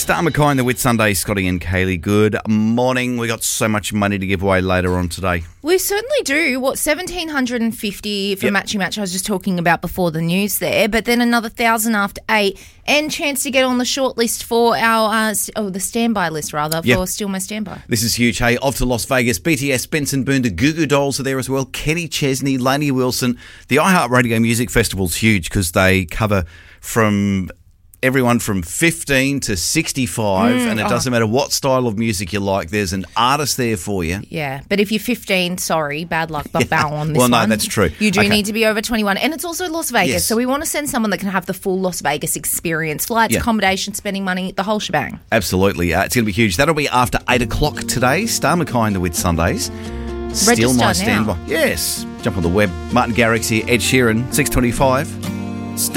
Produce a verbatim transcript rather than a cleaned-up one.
Star Mackay and the Whit Sunday, Scotty and Kaylee. Good morning. We got so much money to give away later on today. We certainly do. What, one thousand seven hundred fifty for Yep. Matchy Match I was just talking about before the news there, but then another one thousand after eight, and chance to get on the short list for our, uh, st- oh, the standby list rather, Yep. for Still My Standby. This is huge. Hey, off to Las Vegas. B T S, Benson Boone, the Goo Goo Dolls are there as well. Kenny Chesney, Lainey Wilson. The iHeartRadio Music Festival's huge because they cover from everyone from fifteen to sixty-five, Mm, and it oh. doesn't matter what style of music you like. There's an artist there for you. Yeah, but if you're fifteen, sorry, bad luck, but bow on this Well, no, one. that's true. You do Okay. need to be over twenty-one, and it's also Las Vegas, Yes. so we want to send someone that can have the full Las Vegas experience, flights, Yeah. accommodation, spending money, the whole shebang. Absolutely. Uh, it's going to be huge. That'll be after eight o'clock today. Star Mackay and the Whit Sundays. Still Register my now. standby. Yes. Jump on the web. Martin Garrix here, Ed Sheeran, six twenty-five.